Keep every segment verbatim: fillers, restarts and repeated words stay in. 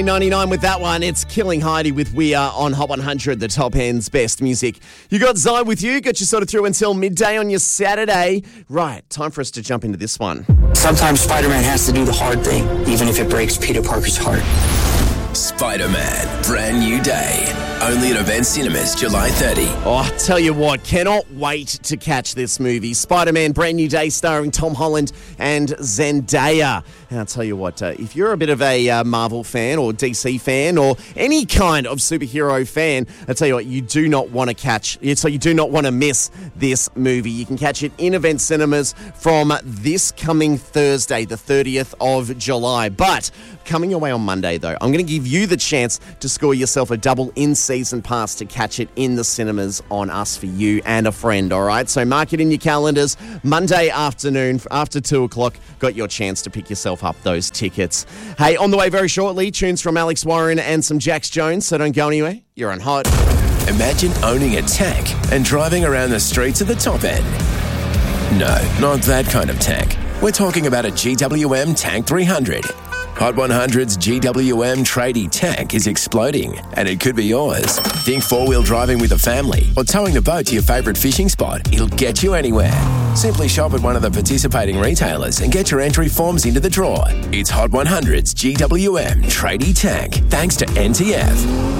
ninety-nine with that one. It's Killing Heidi with We Are on Hot one hundred, the top end's best music. You got Zai with you, got you sort of through until midday on your Saturday. Right, time for us to jump into this one. Sometimes Spider-Man has to do the hard thing, even if it breaks Peter Parker's heart. Spider-Man, brand new day. Only at Event Cinemas, July thirtieth. Oh, I tell you what, cannot wait to catch this movie. Spider-Man, brand new day, starring Tom Holland and Zendaya. And I'll tell you what, uh, if you're a bit of a uh, Marvel fan or D C fan or any kind of superhero fan, I'll tell you what, you do not want to catch, so you do not want to miss this movie. You can catch it in Event Cinemas from this coming Thursday, the thirtieth of July. But coming your way on Monday, though, I'm going to give you the chance to score yourself a double in-season pass to catch it in the cinemas on us for you and a friend, all right? So mark it in your calendars. Monday afternoon, after two o'clock, got your chance to pick yourself up those tickets. Hey, on the way very shortly, tunes from Alex Warren and some Jax Jones, so don't go anywhere. You're on Hot. Imagine owning a tank and driving around the streets at the top end. No, not that kind of tank. We're talking about a G W M Tank three hundred. Hot one hundred's G W M tradie tank is exploding, and it could be yours. Think four-wheel driving with a family or towing the boat to your favourite fishing spot. It'll get you anywhere. Simply shop at one of the participating retailers and get your entry forms into the draw. It's Hot one hundred's G W M tradie tank, thanks to N T F.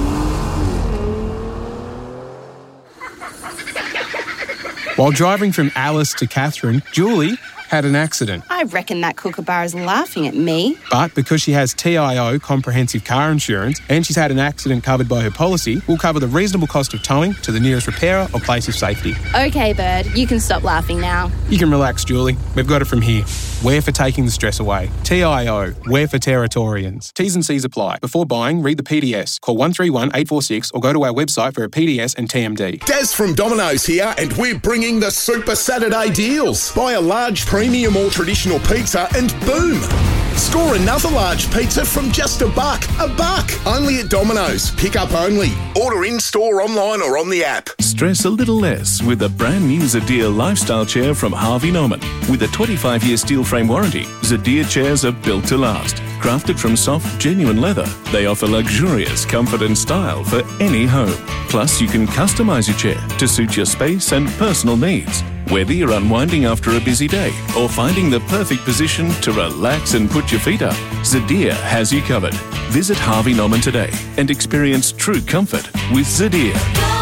While driving from Alice to Catherine, Julie had an accident. I reckon that kookaburra's laughing at me. But because she has T I O, comprehensive car insurance, and she's had an accident covered by her policy, we'll cover the reasonable cost of towing to the nearest repairer or place of safety. Okay, Bird, you can stop laughing now. You can relax, Julie. We've got it from here. We're for taking the stress away. T I O, we're for Territorians. T's and C's apply. Before buying, read the P D S. Call one three one eight four six or go to our website for a P D S and T M D. Daz from Domino's here, and we're bringing the Super Saturday deals. Buy a large premium or traditional pizza and boom! Score another large pizza from just a buck. A buck! Only at Domino's. Pick up only. Order in-store, online or on the app. Stress a little less with a brand new Zadia lifestyle chair from Harvey Norman. With a twenty-five year steel frame warranty, Zadia chairs are built to last. Crafted from soft, genuine leather, they offer luxurious comfort and style for any home. Plus, you can customise your chair to suit your space and personal needs. Whether you're unwinding after a busy day or finding the perfect position to relax and put your feet up, Zadia has you covered. Visit Harvey Norman today and experience true comfort with Zadia.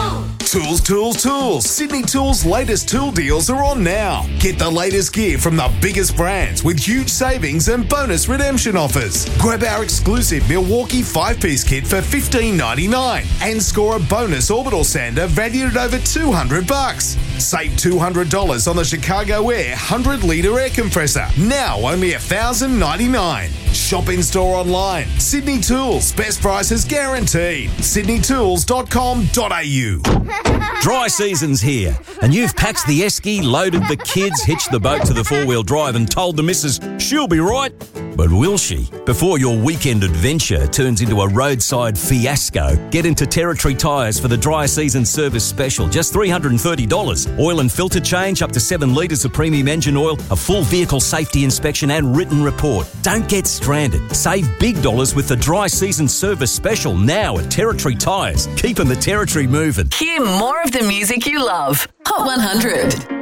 Tools, tools, tools. Sydney Tools' latest tool deals are on now. Get the latest gear from the biggest brands with huge savings and bonus redemption offers. Grab our exclusive Milwaukee five-piece kit for fifteen ninety-nine and score a bonus orbital sander valued at over two hundred bucks. Save two hundred dollars on the Chicago Air one hundred litre air compressor. Now only one thousand ninety-nine dollars. Shop in store online. Sydney Tools. Best prices guaranteed. sydney tools dot com dot a u. Dry season's here, and you've packed the esky, loaded the kids, hitched the boat to the four-wheel drive and told the missus she'll be right. But will she? Before your weekend adventure turns into a roadside fiasco, get into Territory Tyres for the dry season service special. Just three hundred thirty dollars. Oil and filter change, up to seven litres of premium engine oil, a full vehicle safety inspection and written report. Don't get stranded. Save big dollars with the dry season service special now at Territory Tyres. Keeping the Territory moving. Hear more of the music you love. Hot one hundred.